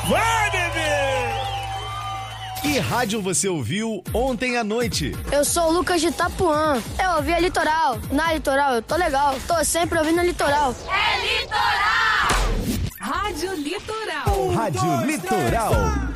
Vai, bebê! Que rádio você ouviu ontem à noite? Eu sou o Lucas de Itapuã. Eu ouvi a Litoral. Na Litoral eu tô legal. Tô sempre ouvindo a Litoral. É Litoral! Rádio Litoral. Rádio Litoral.